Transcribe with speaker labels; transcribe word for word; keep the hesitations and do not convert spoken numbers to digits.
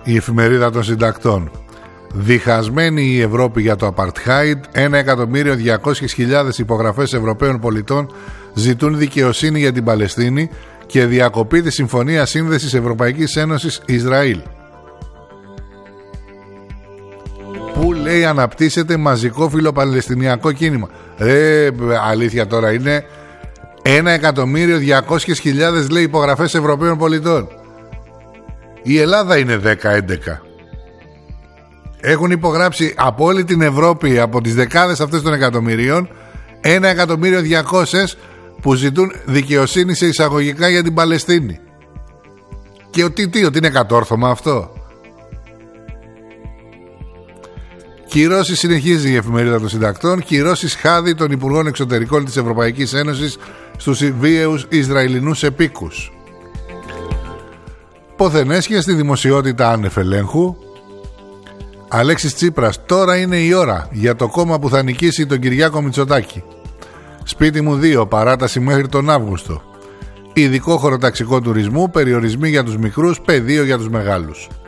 Speaker 1: η εφημερίδα των συντακτών. Διχασμένη η Ευρώπη για το Απαρτχάιντ. Ένα εκατομμύριο διακόσιες χιλιάδες υπογραφές Ευρωπαίων πολιτών ζητούν δικαιοσύνη για την Παλαιστίνη και διακοπή της Συμφωνίας Σύνδεσης Ευρωπαϊκής Ένωσης Ισραήλ. Που λέει αναπτύσσεται μαζικό φιλοπαλαιστινιακό κίνημα. Ε, αλήθεια τώρα είναι. Ένα εκατομμύριο διακόσιες χιλιάδες λέει υπογραφές Ευρωπαίων πολιτών. Η Ελλάδα είναι δέκα έντεκα. Έχουν υπογράψει από όλη την Ευρώπη, από τις δεκάδες αυτές των εκατομμυρίων, ένα εκατομμύριο διακόσιες που ζητούν δικαιοσύνη σε εισαγωγικά για την Παλαιστίνη. Και ότι, τι, ότι είναι κατόρθωμα αυτό. Κυρώσεις, συνεχίζει η εφημερίδα των συντακτών, κυρώσεις χάδι των Υπουργών Εξωτερικών της Ευρωπαϊκής Ένωσης στους βίαιους Ισραηλινούς επίκους. Ποθενέσχεια στη δημοσιότητα άνευ ελέγχου. Αλέξης Τσίπρας, τώρα είναι η ώρα για το κόμμα που θα νικήσει τον Κυριάκο Μητσοτάκη. Σπίτι μου δύο, παράταση μέχρι τον Αύγουστο. Ειδικό χωροταξικό τουρισμού, περιορισμοί για τους μικρούς, πεδίο για τους μεγάλους.